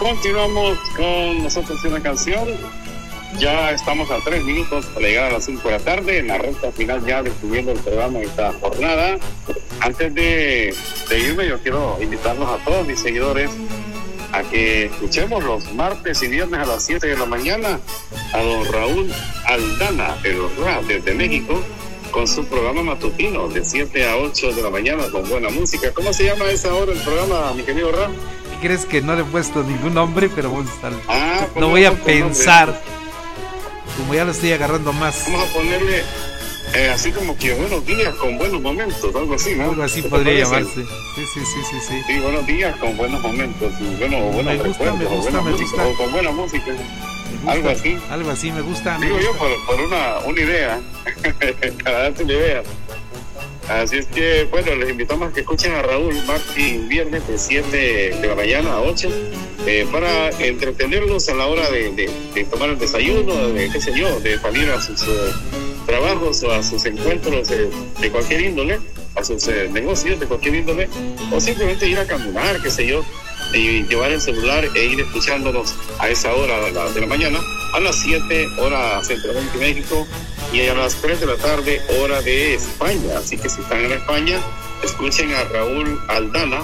continuamos con nosotros una canción. Ya estamos a 3 minutos para llegar a las 5 de la tarde, en la recta final ya despidiendo el programa de esta jornada. Antes de irme, yo quiero invitarlos a todos mis seguidores a que escuchemos los martes y viernes a las 7 de la mañana a don Raúl Aldana, el rap desde México, con su programa matutino de 7 a 8 de la mañana con buena música. ¿Cómo se llama a esa hora el programa, mi querido Rap? ¿Crees que no le he puesto ningún nombre? Pero vamos a estar... no voy a pensar. Nombre. Como ya lo estoy agarrando más. Vamos a ponerle así como que buenos días con buenos momentos, algo así, ¿no? Algo así podría llamarse. Sí. Sí, buenos días con buenos momentos, y buenos recuerdos, me gusta. O con buena música. Algo así. Algo así, me gusta. Digo yo por una idea, para darte una idea. Así es que, bueno, les invitamos a que escuchen a Raúl martes viernes de 7 de la mañana a 8 para entretenerlos a la hora de tomar el desayuno, de salir a sus trabajos o a sus encuentros de cualquier índole, a sus negocios de cualquier índole, o simplemente ir a caminar, y llevar el celular e ir escuchándonos a esa hora de la mañana, a las 7 hora Centroamérica y México, y a las 3 de la tarde hora de España. Así que si están en España, escuchen a Raúl Aldana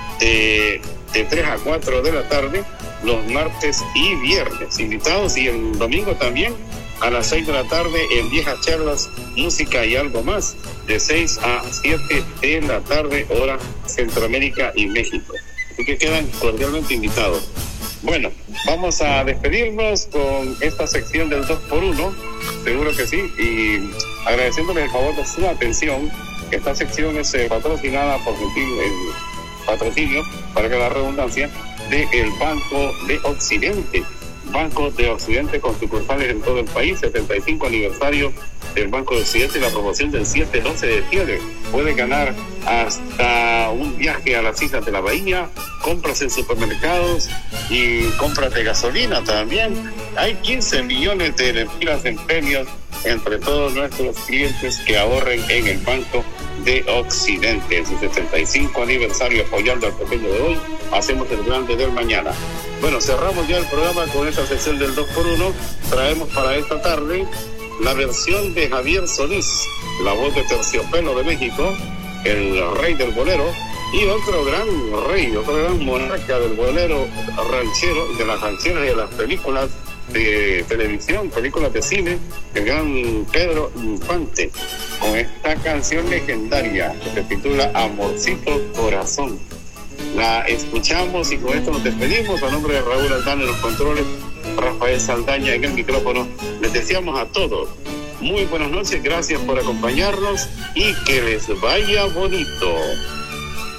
de 3 a 4 de la tarde los martes y viernes, invitados, y el domingo también a las 6 de la tarde en Viejas Charlas, música y algo más, de 6 a 7 de la tarde hora Centroamérica y México. Así que quedan cordialmente invitados. Bueno, vamos a despedirnos con esta sección del 2x1, seguro que sí, y agradeciéndoles el favor de su atención. Esta sección es patrocinada por el patrocinio, para que la redundancia, del Banco de Occidente. Banco de Occidente con sucursales en todo el país, 75 aniversario del Banco de Occidente y la promoción del 7-12 de diciembre. Puedes ganar hasta un viaje a las islas de la Bahía, compras en supermercados y compras de gasolina también. Hay 15 millones de lempiras en premios entre todos nuestros clientes que ahorren en el Banco de Occidente. En su 75 aniversario, apoyando al pequeño de hoy, hacemos el grande del mañana. Bueno, cerramos ya el programa con esta sección del 2x1. Traemos para esta tarde la versión de Javier Solís, la voz de Terciopelo de México, el rey del bolero, y otro gran rey, otro gran monarca del bolero ranchero, de las rancheras y de las películas de televisión, películas de cine, el gran Pedro Infante, con esta canción legendaria que se titula Amorcito Corazón. La escuchamos y con esto nos despedimos. A nombre de Raúl Aldana en los controles, Rafael Saldaña en el micrófono, les deseamos a todos muy buenas noches, gracias por acompañarnos y que les vaya bonito.